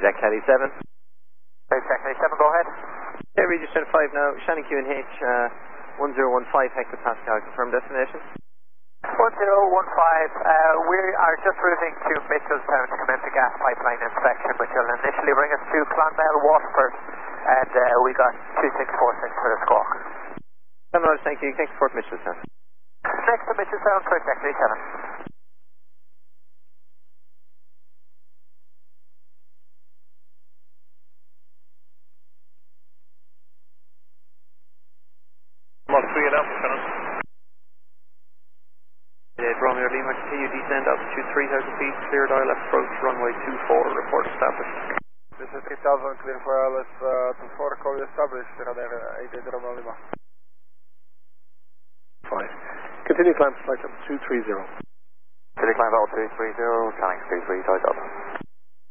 Jack Kelly 7. Jack Kelly 7, go ahead. Okay, Regis 5 now, Shannon QNH 1015 hectopascal, confirmed destination. 1015, we are just routing to Mitchellstown to commence the gas pipeline inspection, which will initially bring us to Clonmel, Waterford, and we got 2646 for the squawk. Thank you, thanks for Mitchellstown. Next to Mitchellstown for Jack Kelly 7. Mark 3 and Alpha, Shannon. Romeo Lima, continue descend altitude 3,000 feet, clear dial approach runway 24, report established. This is 3,000, clear for ILS 24, call established, radar 88 Romeo Lima. 5. Continue climb flight up 230. Continue climb level 230, challenge 23, tied up.